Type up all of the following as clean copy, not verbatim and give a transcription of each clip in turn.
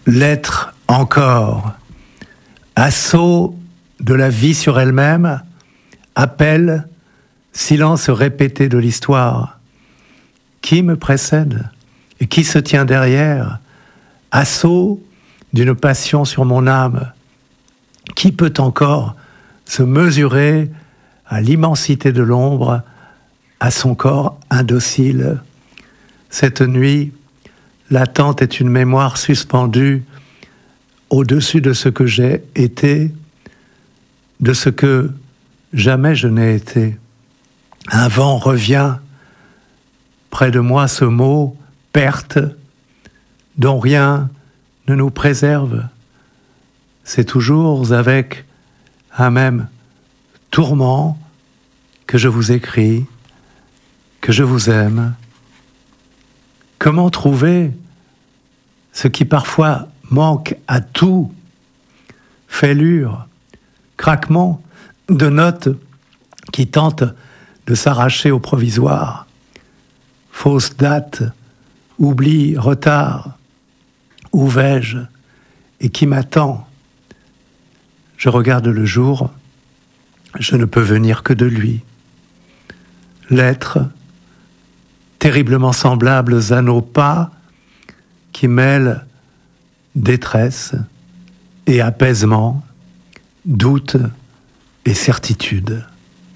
L'être encore, assaut de la vie sur elle-même, appel, silence répété de l'histoire. Qui me précède et qui se tient derrière? Assaut d'une passion sur mon âme. Qui peut encore se mesurer à l'immensité de l'ombre, à son corps indocile? Cette nuit, l'attente est une mémoire suspendue au-dessus de ce que j'ai été, de ce que jamais je n'ai été. Un vent revient près de moi, ce mot « perte » dont rien ne nous préserve. C'est toujours avec un même tourment que je vous écris, que je vous aime. Comment trouver ce qui parfois manque à tout? Fêlure, craquement de notes qui tentent de s'arracher au provisoire. Fausse date, oubli, retard. Où vais-je et qui m'attend? Je regarde le jour, je ne peux venir que de lui. L'être, terriblement semblables à nos pas, qui mêlent détresse et apaisement, doute et certitude.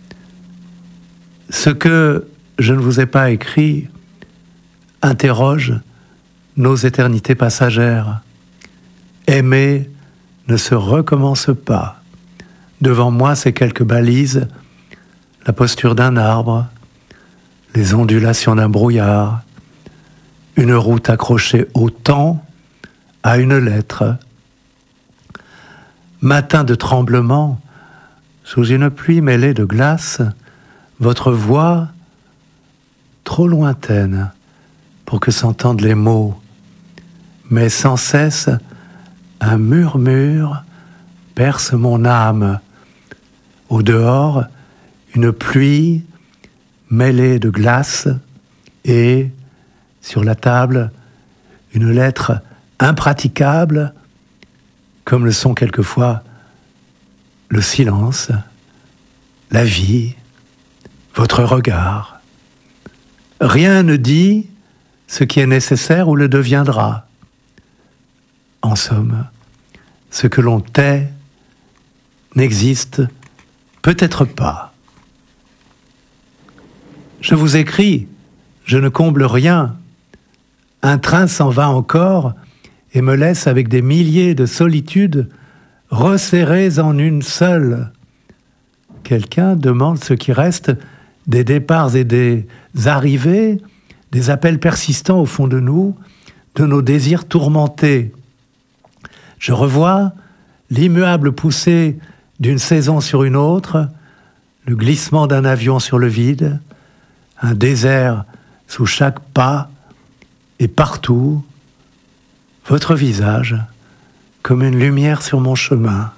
Ce que je ne vous ai pas écrit interroge nos éternités passagères. Aimer ne se recommence pas. Devant moi, ces quelques balises, la posture d'un arbre, les ondulations d'un brouillard, une route accrochée au temps à une lettre. Matin de tremblement, sous une pluie mêlée de glace, votre voix, trop lointaine pour que s'entendent les mots, mais sans cesse un murmure perce mon âme. Au dehors, une pluie mêlée de glace et, sur la table, une lettre impraticable, comme le sont quelquefois le silence, la vie, votre regard. Rien ne dit ce qui est nécessaire ou le deviendra. En somme, ce que l'on tait n'existe peut-être pas. Je vous écris, je ne comble rien. Un train s'en va encore et me laisse avec des milliers de solitudes resserrées en une seule. Quelqu'un demande ce qui reste des départs et des arrivées, des appels persistants au fond de nous, de nos désirs tourmentés. Je revois l'immuable poussée d'une saison sur une autre, le glissement d'un avion sur le vide, un désert sous chaque pas, et partout, votre visage comme une lumière sur mon chemin.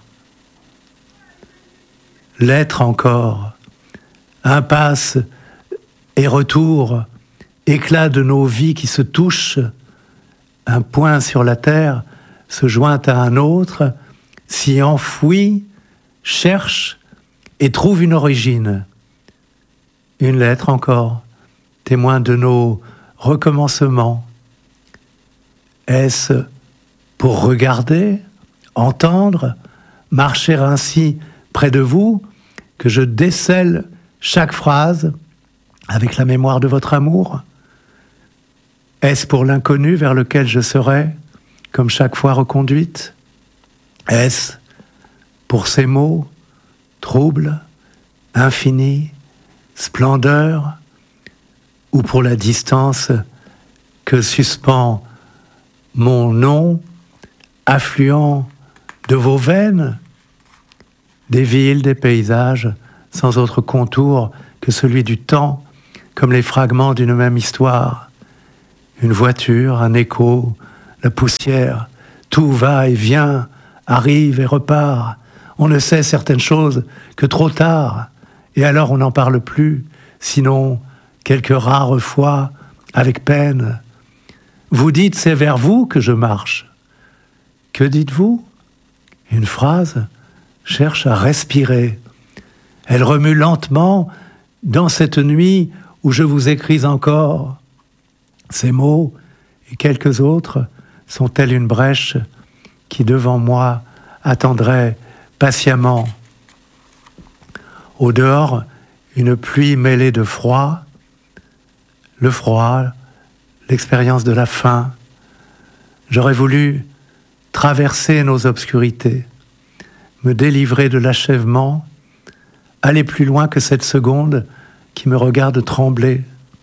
L'être encore, impasse et retour, éclat de nos vies qui se touchent, un point sur la terre se joint à un autre, s'y enfouit, cherche et trouve une origine. Une lettre encore, témoin de nos recommencements. Est-ce pour regarder, entendre, marcher ainsi près de vous que je décèle chaque phrase avec la mémoire de votre amour? Est-ce pour l'inconnu vers lequel je serai, comme chaque fois reconduite? Est-ce pour ces mots, trouble, infini, splendeur, ou pour la distance que suspend mon nom, affluent de vos veines, des villes, des paysages, sans autre contour que celui du temps, comme les fragments d'une même histoire. Une voiture, un écho, la poussière, tout va et vient, arrive et repart. On ne sait certaines choses que trop tard, et alors on n'en parle plus, sinon quelques rares fois, avec peine. Vous dites, c'est vers vous que je marche. Que dites-vous ? Une phrase cherche à respirer. Elle remue lentement dans cette nuit où je vous écris encore. Ces mots et quelques autres sont tels une brèche qui devant moi attendrait patiemment. Au dehors, une pluie mêlée de froid, le froid, l'expérience de la faim. J'aurais voulu traverser nos obscurités, me délivrer de l'achèvement, aller plus loin que cette seconde qui me regarde trembler.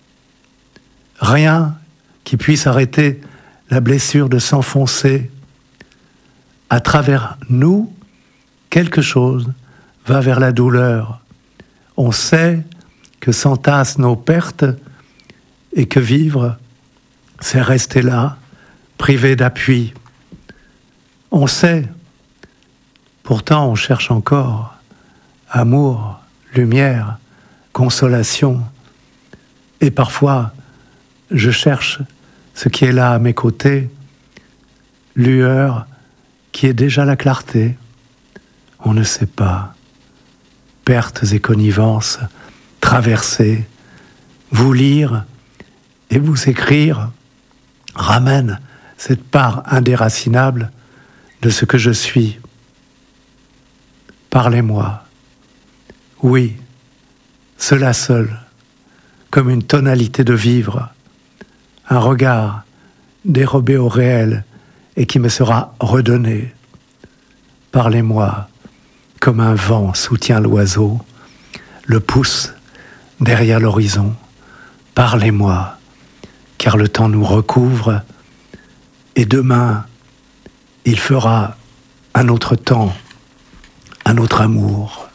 Rien qui puisse arrêter la blessure de s'enfoncer. À travers nous, quelque chose va vers la douleur. On sait que s'entassent nos pertes et que vivre, c'est rester là, privé d'appui. On sait, pourtant on cherche encore amour, lumière, consolation. Et parfois, je cherche ce qui est là à mes côtés, lueur qui est déjà la clarté. On ne sait pas. Pertes et connivences, traverser, vous lire et vous écrire ramène cette part indéracinable de ce que je suis. Parlez-moi. Oui, cela seul, comme une tonalité de vivre, un regard dérobé au réel et qui me sera redonné. Parlez-moi comme un vent soutient l'oiseau, le pousse derrière l'horizon. Parlez-moi, car le temps nous recouvre et demain, il fera un autre temps, un autre amour.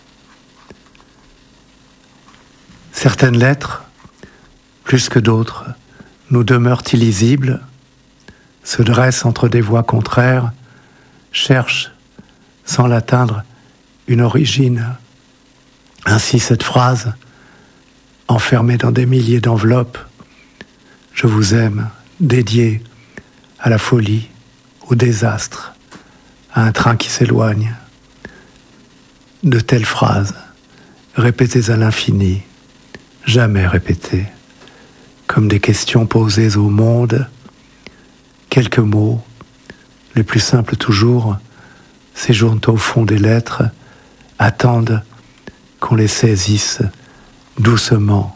Certaines lettres, plus que d'autres, nous demeurent illisibles, se dressent entre des voies contraires, cherchent, sans l'atteindre, une origine. Ainsi cette phrase, enfermée dans des milliers d'enveloppes, je vous aime, dédiée à la folie, au désastre, à un train qui s'éloigne. De telles phrases, répétées à l'infini, jamais répétées, comme des questions posées au monde, quelques mots, les plus simples toujours, séjournent au fond des lettres, attendent qu'on les saisisse doucement.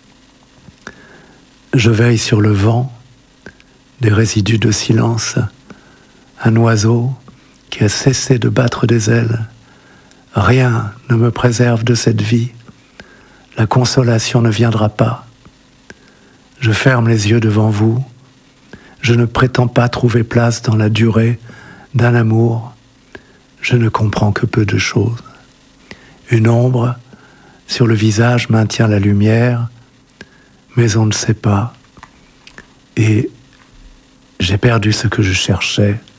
Je veille sur le vent, des résidus de silence, un oiseau qui a cessé de battre des ailes. Rien ne me préserve de cette vie. La consolation ne viendra pas. Je ferme les yeux devant vous. Je ne prétends pas trouver place dans la durée d'un amour. Je ne comprends que peu de choses. Une ombre sur le visage maintient la lumière, mais on ne sait pas. Et j'ai perdu ce que je cherchais.